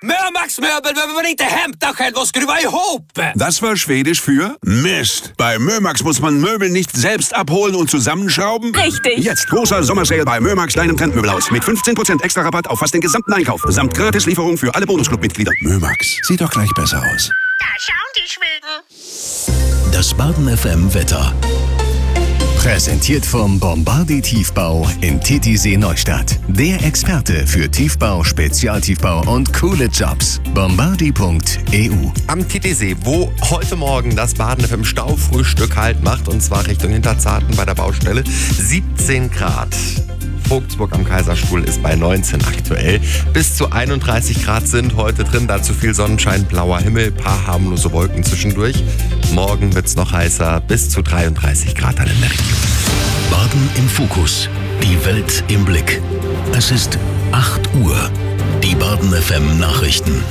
Mömax-möbel behöver man inte hämta själv och skruva ihop. Das war Schwedisch für Mist. Bei Mömax muss man Möbel nicht selbst abholen und zusammenschrauben. Richtig. Jetzt großer Sommersale bei Mömax kleinem Trendmöbelhaus mit 15% extra Rabatt auf fast den gesamten Einkauf. Samt Gratislieferung für alle Bonusclub-Mitglieder. Mömax, sieht doch gleich besser aus. Da schauen die Schweden. Das Baden FM Wetter. Präsentiert vom Bombardi Tiefbau in Titisee Neustadt. Der Experte für Tiefbau, Spezialtiefbau und coole Jobs. Bombardi.eu. Am Titisee, wo heute Morgen das Baden FM Staufrühstück Halt macht, und zwar Richtung Hinterzarten bei der Baustelle, 17 Grad. Vogtsburg am Kaiserstuhl ist bei 19 aktuell. Bis zu 31 Grad sind heute drin, dazu viel Sonnenschein, blauer Himmel, paar harmlose Wolken zwischendurch. Morgen wird's noch heißer, bis zu 33 Grad dann in der Region. Baden im Fokus. Die Welt im Blick. Es ist 8 Uhr. Die Baden FM Nachrichten.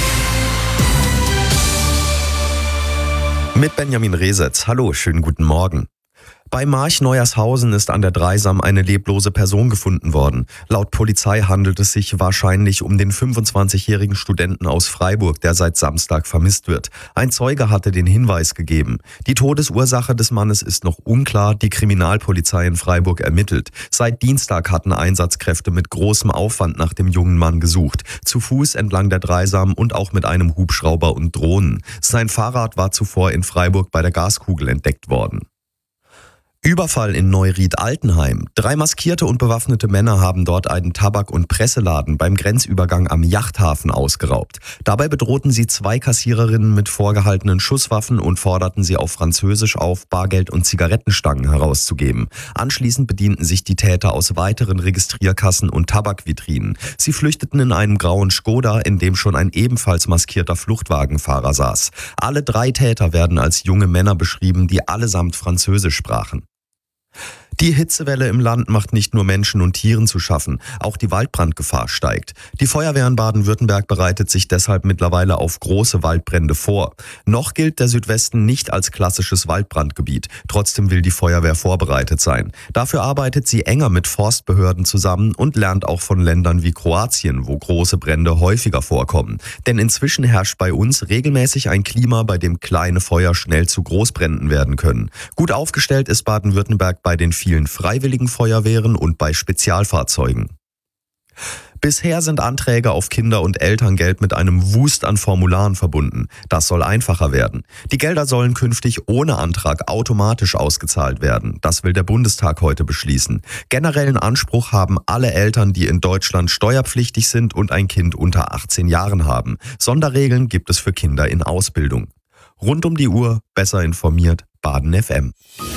Mit Benjamin Resetz. Hallo, schönen guten Morgen. Bei March-Neuershausen ist an der Dreisam eine leblose Person gefunden worden. Laut Polizei handelt es sich wahrscheinlich um den 25-jährigen Studenten aus Freiburg, der seit Samstag vermisst wird. Ein Zeuge hatte den Hinweis gegeben. Die Todesursache des Mannes ist noch unklar. Die Kriminalpolizei in Freiburg ermittelt. Seit Dienstag hatten Einsatzkräfte mit großem Aufwand nach dem jungen Mann gesucht. Zu Fuß entlang der Dreisam und auch mit einem Hubschrauber und Drohnen. Sein Fahrrad war zuvor in Freiburg bei der Gaskugel entdeckt worden. Überfall in Neuried-Altenheim. 3 maskierte und bewaffnete Männer haben dort einen Tabak- und Presseladen beim Grenzübergang am Yachthafen ausgeraubt. Dabei bedrohten sie 2 Kassiererinnen mit vorgehaltenen Schusswaffen und forderten sie auf Französisch auf, Bargeld und Zigarettenstangen herauszugeben. Anschließend bedienten sich die Täter aus weiteren Registrierkassen und Tabakvitrinen. Sie flüchteten in einem grauen Skoda, in dem schon ein ebenfalls maskierter Fluchtwagenfahrer saß. Alle 3 Täter werden als junge Männer beschrieben, die allesamt Französisch sprachen. Die Hitzewelle im Land macht nicht nur Menschen und Tieren zu schaffen, auch die Waldbrandgefahr steigt. Die Feuerwehr in Baden-Württemberg bereitet sich deshalb mittlerweile auf große Waldbrände vor. Noch gilt der Südwesten nicht als klassisches Waldbrandgebiet. Trotzdem will die Feuerwehr vorbereitet sein. Dafür arbeitet sie enger mit Forstbehörden zusammen und lernt auch von Ländern wie Kroatien, wo große Brände häufiger vorkommen. Denn inzwischen herrscht bei uns regelmäßig ein Klima, bei dem kleine Feuer schnell zu Großbränden werden können. Gut aufgestellt ist Baden-Württemberg bei den vielen freiwilligen Feuerwehren und bei Spezialfahrzeugen. Bisher sind Anträge auf Kinder- und Elterngeld mit einem Wust an Formularen verbunden. Das soll einfacher werden. Die Gelder sollen künftig ohne Antrag automatisch ausgezahlt werden. Das will der Bundestag heute beschließen. Generellen Anspruch haben alle Eltern, die in Deutschland steuerpflichtig sind und ein Kind unter 18 Jahren haben. Sonderregeln gibt es für Kinder in Ausbildung. Rund um die Uhr, besser informiert, Baden FM.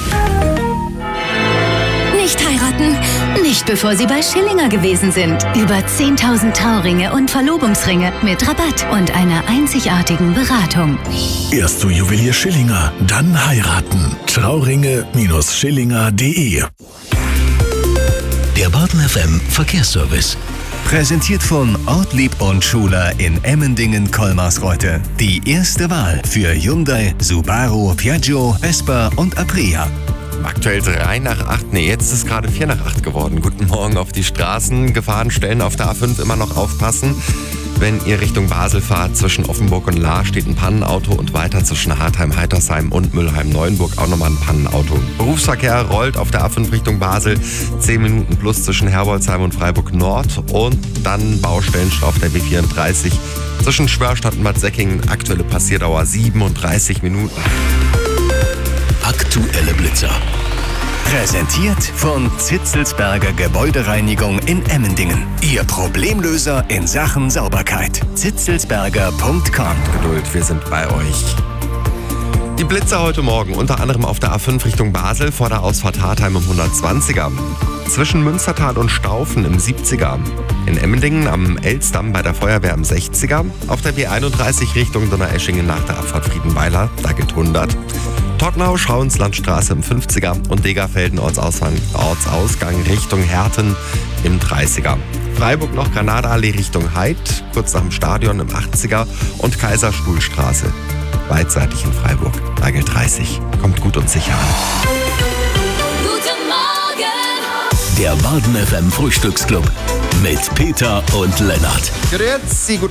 Nicht heiraten, nicht bevor Sie bei Schillinger gewesen sind. Über 10.000 Trauringe und Verlobungsringe mit Rabatt und einer einzigartigen Beratung. Erst zu Juwelier Schillinger, dann heiraten. Trauringe-Schillinger.de. Der Baden FM Verkehrsservice. Präsentiert von Ortlieb und Schuler in Emmendingen-Kolmarsreuth. Die erste Wahl für Hyundai, Subaru, Piaggio, Vespa und Aprilia. Aktuell 3 nach 8, jetzt ist es gerade 4 nach 8 geworden. Guten Morgen auf die Straßen. Gefahrenstellen auf der A5 immer noch aufpassen. Wenn ihr Richtung Basel fahrt, zwischen Offenburg und Lahr steht ein Pannenauto und weiter zwischen Hartheim, Heitersheim und Mülheim-Neuenburg auch nochmal ein Pannenauto. Berufsverkehr rollt auf der A5 Richtung Basel, 10 Minuten plus zwischen Herbolzheim und Freiburg Nord und dann Baustellenstau auf der B34 zwischen Schwörstadt und Bad Säckingen. Aktuelle Passierdauer 37 Minuten. Aktuelle Blitzer. Präsentiert von Zitzelsberger Gebäudereinigung in Emmendingen. Ihr Problemlöser in Sachen Sauberkeit. zitzelsberger.com. Geduld, wir sind bei euch. Die Blitzer heute Morgen, unter anderem auf der A5 Richtung Basel vor der Ausfahrt Hartheim im 120er. Zwischen Münstertal und Staufen im 70er. In Emmendingen am Elsdamm bei der Feuerwehr im 60er. Auf der B31 Richtung Donaueschingen nach der Abfahrt Friedenweiler, da gilt 100. Tottenau, Schauenslandstraße im 50er und Degerfelden Ortsausgang Richtung Herten im 30er. Freiburg noch Granadaallee Richtung Heid, kurz nach dem Stadion im 80er und Kaiserstuhlstraße. Beidseitig in Freiburg, da gilt 30. Kommt gut und sicher an. Guten Morgen! Der Baden FM Frühstücksclub mit Peter und Lennart. Grüezi,